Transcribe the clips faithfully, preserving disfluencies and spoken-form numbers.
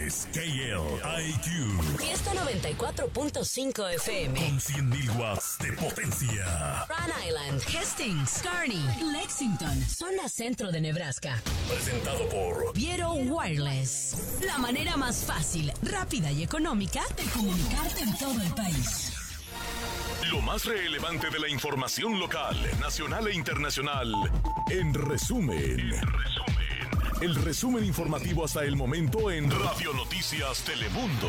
es K L I Q. Fiesta noventa y cuatro punto cinco F M. Con cien mil watts de potencia. Rhode Island, Hastings, Kearney, Lexington, zona centro de Nebraska. Presentado por Viero Wireless. La manera más fácil, rápida y económica de comunicarte en todo el país. Lo más relevante de la información local, nacional e internacional. En resumen. En resumen. El resumen informativo hasta el momento en Radio Noticias Telemundo.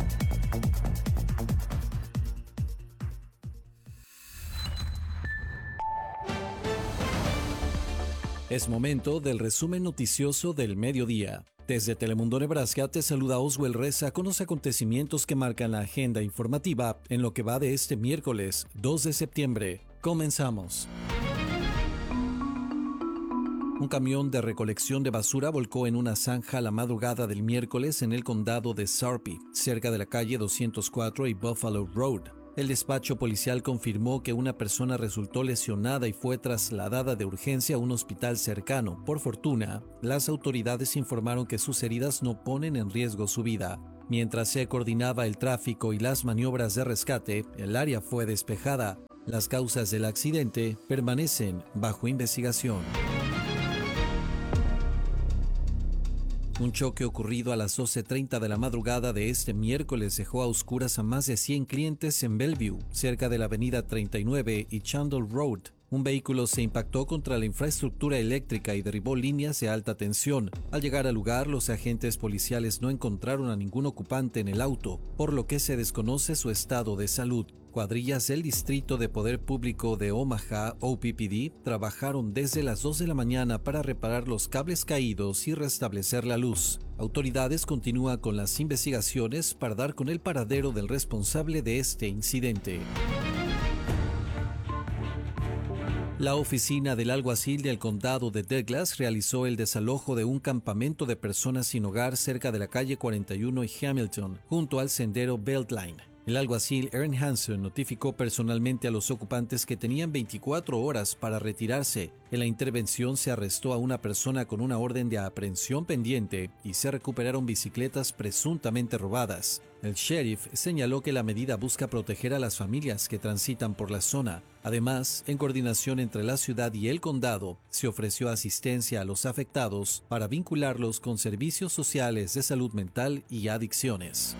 Es momento del resumen noticioso del mediodía. Desde Telemundo Nebraska te saluda Oswell Reza con los acontecimientos que marcan la agenda informativa en lo que va de este miércoles dos de septiembre. Comenzamos. Un camión de recolección de basura volcó en una zanja la madrugada del miércoles en el condado de Sarpy, cerca de la calle doscientos cuatro y Buffalo Road. El despacho policial confirmó que una persona resultó lesionada y fue trasladada de urgencia a un hospital cercano. Por fortuna, las autoridades informaron que sus heridas no ponen en riesgo su vida. Mientras se coordinaba el tráfico y las maniobras de rescate, el área fue despejada. Las causas del accidente permanecen bajo investigación. Un choque ocurrido a las doce treinta de la madrugada de este miércoles dejó a oscuras a más de cien clientes en Bellevue, cerca de la avenida treinta y nueve y Chandler Road. Un vehículo se impactó contra la infraestructura eléctrica y derribó líneas de alta tensión. Al llegar al lugar, los agentes policiales no encontraron a ningún ocupante en el auto, por lo que se desconoce su estado de salud. Cuadrillas del Distrito de Poder Público de Omaha, O P P D, trabajaron desde las dos de la mañana para reparar los cables caídos y restablecer la luz. Autoridades continúan con las investigaciones para dar con el paradero del responsable de este incidente. La oficina del alguacil del condado de Douglas realizó el desalojo de un campamento de personas sin hogar cerca de la calle cuarenta y uno y Hamilton, junto al sendero Beltline. El alguacil Aaron Hanson notificó personalmente a los ocupantes que tenían veinticuatro horas para retirarse. En la intervención se arrestó a una persona con una orden de aprehensión pendiente y se recuperaron bicicletas presuntamente robadas. El sheriff señaló que la medida busca proteger a las familias que transitan por la zona. Además, en coordinación entre la ciudad y el condado, se ofreció asistencia a los afectados para vincularlos con servicios sociales de salud mental y adicciones.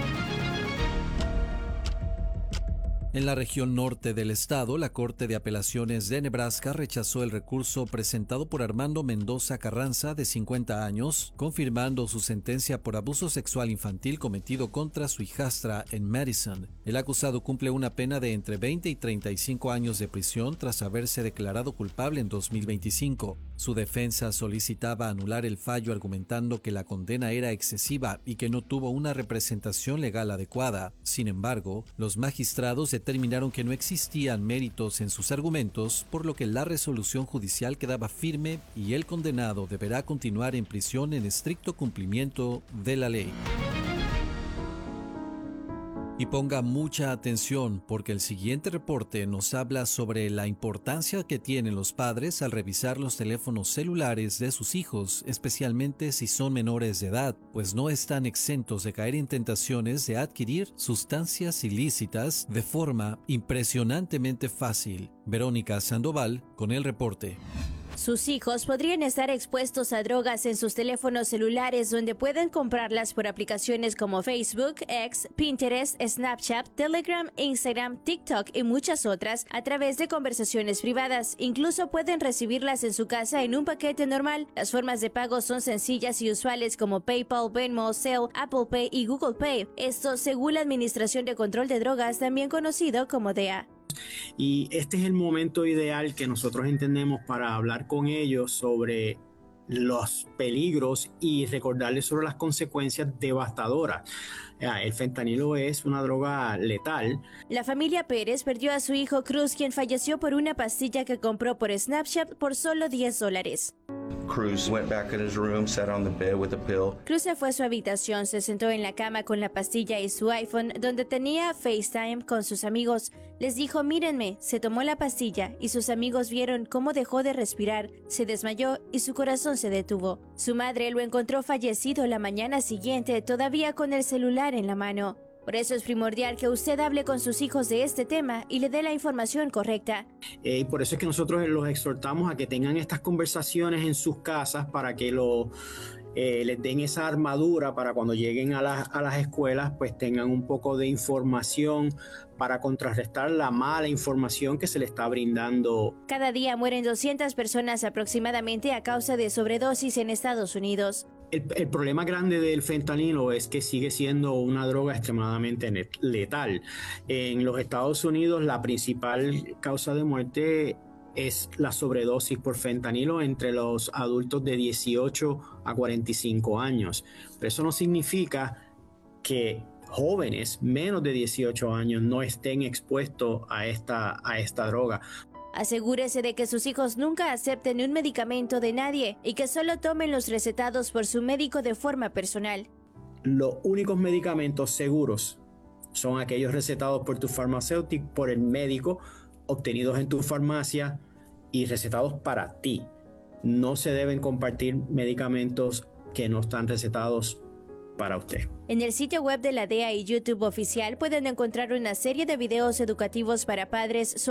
En la región norte del estado, la Corte de Apelaciones de Nebraska rechazó el recurso presentado por Armando Mendoza Carranza, de cincuenta años, confirmando su sentencia por abuso sexual infantil cometido contra su hijastra en Madison. El acusado cumple una pena de entre veinte y treinta y cinco años de prisión tras haberse declarado culpable en dos mil veinticinco. Su defensa solicitaba anular el fallo argumentando que la condena era excesiva y que no tuvo una representación legal adecuada. Sin embargo, los magistrados determinaron que no existían méritos en sus argumentos, por lo que la resolución judicial quedaba firme y el condenado deberá continuar en prisión en estricto cumplimiento de la ley. Y ponga mucha atención porque el siguiente reporte nos habla sobre la importancia que tienen los padres al revisar los teléfonos celulares de sus hijos, especialmente si son menores de edad, pues no están exentos de caer en tentaciones de adquirir sustancias ilícitas de forma impresionantemente fácil. Verónica Sandoval con el reporte. Sus hijos podrían estar expuestos a drogas en sus teléfonos celulares, donde pueden comprarlas por aplicaciones como Facebook, X, Pinterest, Snapchat, Telegram, Instagram, TikTok y muchas otras a través de conversaciones privadas. Incluso pueden recibirlas en su casa en un paquete normal. Las formas de pago son sencillas y usuales como PayPal, Venmo, Zelle, Apple Pay y Google Pay. Esto según la Administración de Control de Drogas, también conocido como D E A. Y este es el momento ideal que nosotros entendemos para hablar con ellos sobre los peligros y recordarles sobre las consecuencias devastadoras. El fentanilo es una droga letal. La familia Pérez perdió a su hijo Cruz, quien falleció por una pastilla que compró por Snapchat por solo diez dólares. Cruz went back in his room, sat on the bed with a pill. Cruz se fue a su habitación, se sentó en la cama con la pastilla y su iPhone, donde tenía FaceTime con sus amigos. Les dijo, mírenme, se tomó la pastilla y sus amigos vieron cómo dejó de respirar, se desmayó y su corazón se detuvo. Su madre lo encontró fallecido la mañana siguiente, todavía con el celular en la mano. Por eso es primordial que usted hable con sus hijos de este tema y le dé la información correcta. Eh, y por eso es que nosotros los exhortamos a que tengan estas conversaciones en sus casas para que lo, eh, les den esa armadura para cuando lleguen a, la, a las escuelas, pues tengan un poco de información para contrarrestar la mala información que se le está brindando. Cada día mueren doscientas personas aproximadamente a causa de sobredosis en Estados Unidos. El, el problema grande del fentanilo es que sigue siendo una droga extremadamente letal. En los Estados Unidos, la principal causa de muerte es la sobredosis por fentanilo entre los adultos de dieciocho a cuarenta y cinco años. Pero eso no significa que jóvenes menos de dieciocho años no estén expuestos a esta, a esta droga. Asegúrese de que sus hijos nunca acepten un medicamento de nadie y que solo tomen los recetados por su médico de forma personal. Los únicos medicamentos seguros son aquellos recetados por tu farmacéutico, por el médico, obtenidos en tu farmacia y recetados para ti. No se deben compartir medicamentos que no están recetados para usted. En el sitio web de la D E A y YouTube oficial pueden encontrar una serie de videos educativos para padres